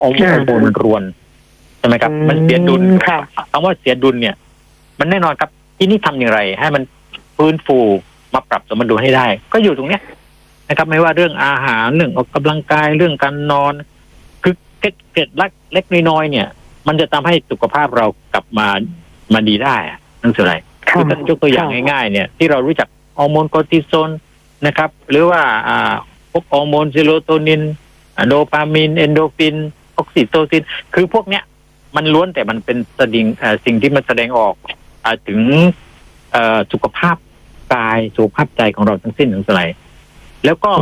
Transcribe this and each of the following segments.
ฮอร์โมนมันรวนใช่ไหมครับมันเสียดุลคำว่าเสียดุลเนี่ยมันแน่นอนครับที่นี่ทำอย่างไรให้มันฟื้นฟูมาปรับสมดุลให้ได้ก็อยู่ตรงเนี้ยนะครับไม่ว่าเรื่องอาหารเรื่องออกกำลังกายเรื่องการนอนคือเกร็ดเล็กน้อยเนี่ยมันจะทำให้สุขภาพเรากลับมาดีได้นั่นคืออะไรคือถ้ายกตัวอย่างง่ายๆเนี่ยที่เรารู้จักฮอร์โมนคอร์ติซอลนะครับหรือว่าพวกฮอร์โมนเซโรโทนินโดปามีนเอนโดฟินออกซิโตซินคือพวกเนี้ยมันล้วนแต่มันเป็นสิ่งที่มันแสดงออกถึงสุขภาพกายสุขภาพใจของเราทั้งสิ้นทั้งสลายแล้วก็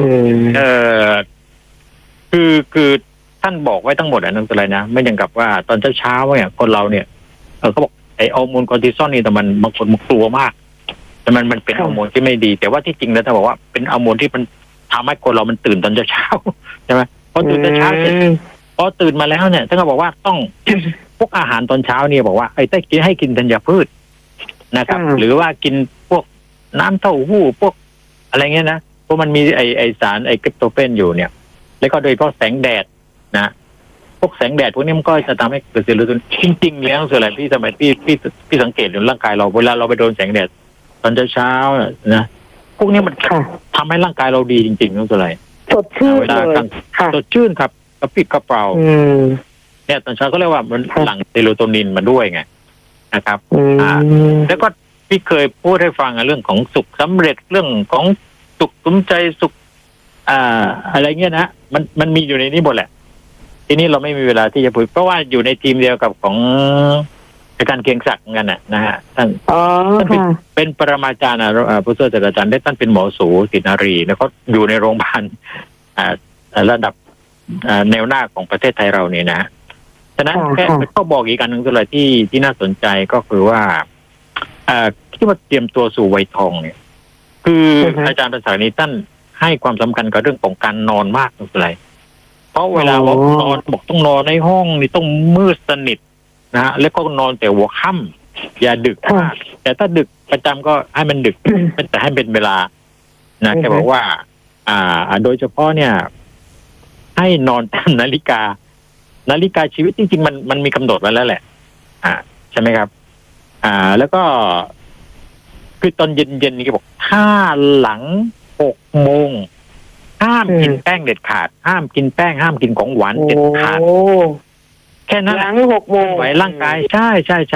คือท่านบอกไว้ทั้งหมดนั่นคืออะไรนะไม่อย่างกับว่าตอนเช้าเนี่ยคนเราเนี่ยเขาบอกไอฮอร์โมนคอร์ติซอลนี่แต่มันบางคนมันกลัวมากแต่มันเป็นฮอร์โมนที่ไม่ดีแต่ว่าที่จริงแล้วท่านบอกว่าเป็นฮอร์โมนที่มันทำให้คนเรามันตื่นตอนเช้าใช่ไหมพอตื่นตอนเช้าเสร็จพอตื่นมาแล้วเนี่ยท่านก็บอกว่าต้องพวกอาหารตอนเช้าเนี่ยบอกว่าไอ้ได้กินให้กินธัญพืชนะครับหรือว่ากินพวกน้ำเต้าหู้พวกอะไรเงี้ยนะเพราะมันมีไอสารไอคริปโตเฟนอยู่เนี่ยแล้วก็โดยเฉพาะแสงแดดนะพวกแสงแดดพวกนี้มันก็จะทำให้เกิดเซลลูโทนินจริงๆแล้วส่วนใหญ่พี่สมัยพี่สังเกตดูร่างกายเราเวลาเราไปโดนแสงแดดตอนเช้านะพวกนี้มันทำให้ร่างกายเราดีจริงๆนั่นส่วนใหญ่สดชื่นเลยสดชื่นครับกระปรี้กระเปร่าเนี่ยตอนเช้าก็เรียกว่ามันหลั่งเซโรโทนินมาด้วยไงนะครับแล้วก็พี่เคยพูดให้ฟังเรื่องของสุขสำเร็จเรื่องของสุขสมใจสุขอะไรเงี้ยนะมันมีอยู่ในนี้หมดแหละทีนี้เราไม่มีเวลาที่จะพูดเพราะว่าอยู่ในทีมเดียวกับของอาจารย์เกียงศักดิ์กันนะฮะท่านเป็นปรมาจารย์ผู้ช่วยศาสตราจารย์ได้ท่านเป็นหมอสูตินารีแล้วก็อยู่ในโรงพยาบาลระดับแนวหน้าของประเทศไทยเราเนี่ยนะฉะนั้นแค่เขาบอกอีกอันหนึ่งตัวอะไรที่น่าสนใจก็คือว่าที่ว่าเตรียมตัวสู่วัยทองเนี่ยคืออาจารย์ประสานี้ท่านให้ความสำคัญกับเรื่องของการนอนมากเลยเพราะเวลานอนบอกต้องนอนในห้องนี่ต้องมืดสนิทนะฮะแล้วก็นอนแต่หัวค่ำอย่าดึกมากแต่ถ้าดึกประจำก็ให้มันดึกแต่ให้เป็นเวลานะแกบอกว่าโดยเฉพาะเนี่ยให้นอนตามนาฬิกาชีวิตจริงๆมันมีกำหนดไว้แล้วแหละใช่ไหมครับแล้วก็คือตอนเย็นๆนี่ก็บอกถ้าหลัง6 โมงห้ามกินแป้งเด็ดขาดห้ามกินแป้งห้ามกินของหวานเด็ดขาดแค่นั้นหลัง6 โมงไหวร่างกายใช่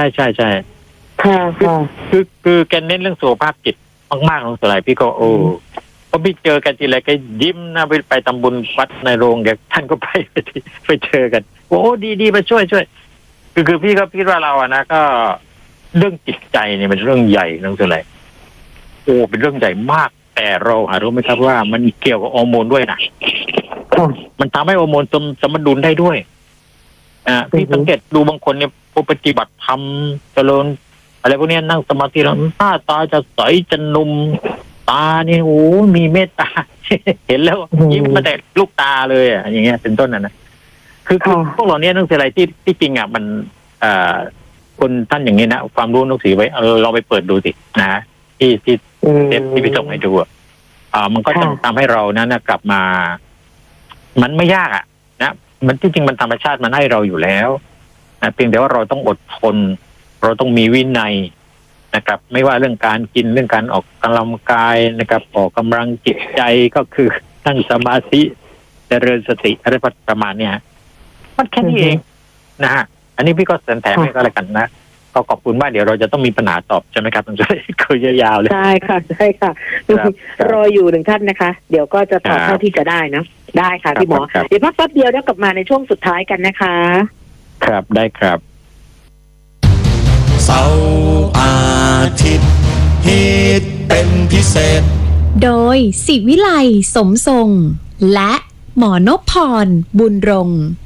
คือแกเน้นเรื่องสุขภาพจิตมากๆของสลายพี่ก็พอพี่เจอกันทีไรก็ยิ้มนะไปทำบุญวัดในโรงเดี๋ยวท่านก็ไปเจอกันโอ้ดีมาช่วยคือพี่ก็คิดว่าเรานะก็เรื่องจิตใจเนี่ยเป็นเรื่องใหญ่ทั้งส่วนใหญ่เป็นเรื่องใหญ่มากแต่เรารู้ไหมครับว่ามันเกี่ยวกับฮอร์โมนด้วยนะมันทำให้ฮอร์โมนสมดุลได้ด้วยพี่สังเกตดูบางคนเนี่ยพอปฏิบัติธรรมเจริญอะไรพวกนี้นั่งสมาธิแล้วหน้าตาจะใสจะนุ่มตาเนี่ยมีเมตตาเห็นแล้วยิ้มมาแต่ลูกตาเลยอย่างเงี้ยเป็นต้นนะคือพวกเราเนี่ยต้องเสียอะไรที่จริงมันคนท่านอย่างนี้นะความรู้นักศึกษาไว้เราไปเปิดดูสินะที่พี่ส่งให้ดูมันก็จะทำให้เรานั้นกลับมามันไม่ยากนะมันที่จริงมันธรรมชาติมันให้เราอยู่แล้วนะเพียงแต่ว่าเราต้องอดทนเราต้องมีวินัยนะครับไม่ว่าเรื่องการกินเรื่องการออกกำลังกายนะครับออกกำลังจิตใจก็คือตั้งสมาธิเจริญสติอะไรประมาณนี้มันแค่นี้เองนะฮะอันนี้พี่ก็แถมให้ก็แล้วกันนะก็ขอบคุณมากเดี๋ยวเราจะต้องมีปัญหาตอบใช่ไหมครับต้องช่วยคุยยาวๆเลยใช่ค่ะรออยู่1 ท่านนะคะเดี๋ยวก็จะตอบเท่าที่จะได้นะได้ค่ะพี่หมอเดี๋ยวพักแป๊บเดียวแล้วกลับมาในช่วงสุดท้ายกันนะคะครับได้ครับเสาร์อาทิตย์ฮิตเป็นพิเศษโดยศิวิไลสมทรงและหมอนพพรบุญรงค์